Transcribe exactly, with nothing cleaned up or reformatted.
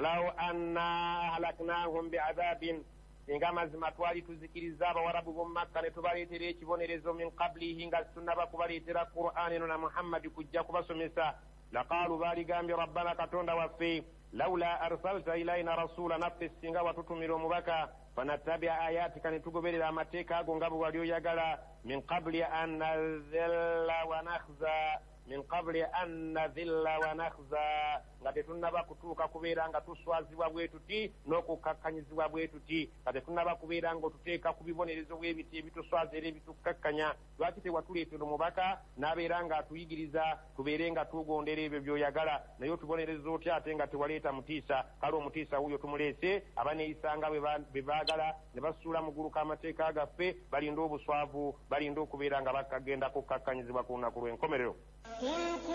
walaw anna ahlaknahum bi'adhabin inga mazima twali tuzikiriza abawarabu b'omu Makka ne tubaleetera ekibonerezo min qablihi nga tunnaba kubaleetera Qur'an eno na Muhammadi kujja kubasomesa laqaalu baaligambye rabbana katonda waffe lawla arsalta ilayna rasula naffe singa watutumira omubaka fanattabi'a ayatika ne tugoberera amateeka ago nga bwe wali oyagala min qabli an nazilla wa nakhza min qabli an nazilla wa nakhza nga tetunnaba kutuuka kubeera nga tuswazibwa bwe tuti n'okukakkanyizibwa bwe tuti nga tetunnaba kubeera nga otuteeka ku bibonerezo bw'ebiti ebituswaza era ebitukakkanya lwaki tewatuleetera omubaka n'abeera nga atuyigiriza tubeere nga tugondera ebyo by'oyagala naye otubonereza otya ate nga tewaleeta mutiisa kale omutiisa wuyo tumuleese abaneeyisanga bwe baagala ne basuula mu ggulu k'amateeka gaffe balinda obuswavu balinda okubeera nga bakagenda kukkakkanyizibwa ku lunaku lw'enkomerero.